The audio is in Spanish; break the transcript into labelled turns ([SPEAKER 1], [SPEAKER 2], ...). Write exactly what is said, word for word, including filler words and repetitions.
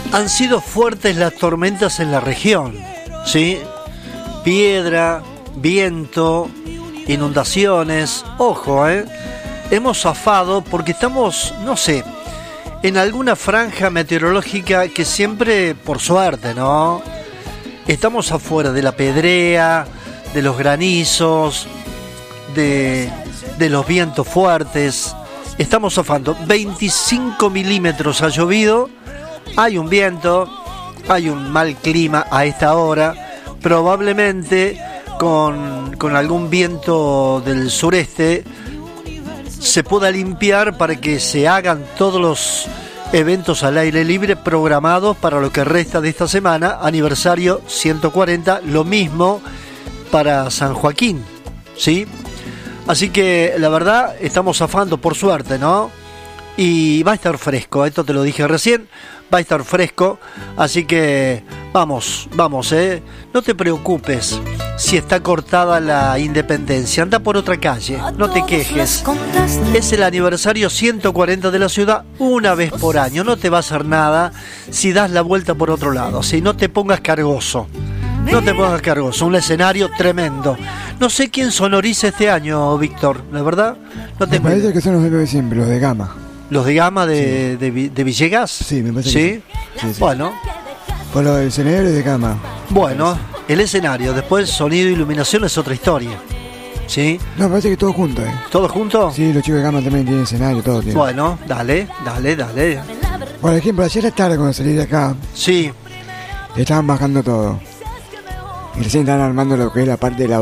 [SPEAKER 1] Han sido fuertes las tormentas en la región, ¿sí? Piedra, viento, inundaciones. Ojo, ¿eh? Hemos zafado porque estamos, no sé, en alguna franja meteorológica que siempre, por suerte, ¿no? Estamos afuera de la pedrea, de los granizos, de, de los vientos fuertes. Estamos zafando. veinticinco milímetros ha llovido. Hay un viento, hay un mal clima a esta hora. Probablemente con, con algún viento del sureste se pueda limpiar para que se hagan todos los eventos al aire libre programados para lo que resta de esta semana. Aniversario ciento cuarenta, lo mismo para San Joaquín, ¿sí? Así que la verdad estamos zafando por suerte, ¿no? Y va a estar fresco, esto te lo dije recién, va a estar fresco, así que vamos, vamos, ¿eh? No te preocupes si está cortada la Independencia, anda por otra calle, no te quejes. Es el aniversario ciento cuarenta de la ciudad, una vez por año, no te va a hacer nada si das la vuelta por otro lado, si no te pongas cargoso. No te pongas cargoso, un escenario tremendo. No sé quién sonoriza este año, Víctor, ¿la verdad? No te
[SPEAKER 2] me parece que son los de siempre, los de Gama.
[SPEAKER 1] ¿Los de Gama de, sí. de, de Villegas?
[SPEAKER 2] Sí, me parece
[SPEAKER 1] ¿Sí?
[SPEAKER 2] que sí. Sí, sí.
[SPEAKER 1] Bueno.
[SPEAKER 2] Por lo del escenario de Gama.
[SPEAKER 1] Bueno, el escenario, después sonido e iluminación es otra historia. ¿Sí?
[SPEAKER 2] No, me parece que todo junto, ¿eh?
[SPEAKER 1] ¿Todo junto?
[SPEAKER 2] Sí, los chicos de Gama también tienen escenario, todo tiene.
[SPEAKER 1] Bueno, dale, dale, dale.
[SPEAKER 2] Por ejemplo, ayer a la tarde cuando salí de acá.
[SPEAKER 1] Sí.
[SPEAKER 2] Estaban bajando todo. Y recién estaban armando lo que es la parte de la